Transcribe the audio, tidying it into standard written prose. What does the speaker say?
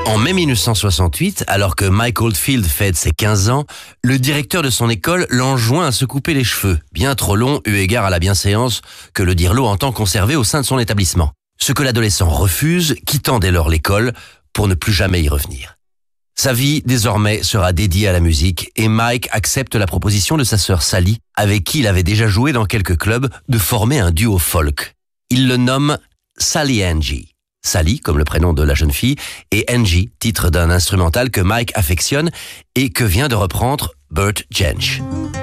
En mai 1968, alors que Mike Oldfield fête ses 15 ans, le directeur de son école l'enjoint à se couper les cheveux, bien trop longs eu égard à la bienséance que le dirlo entend conserver au sein de son établissement. Ce que l'adolescent refuse, quittant dès lors l'école pour ne plus jamais y revenir. Sa vie, désormais, sera dédiée à la musique et Mike accepte la proposition de sa sœur Sally, avec qui il avait déjà joué dans quelques clubs, de former un duo folk. Il le nomme Sally Angie. Sally, comme le prénom de la jeune fille, et Angie, titre d'un instrumental que Mike affectionne et que vient de reprendre Bert Jansch.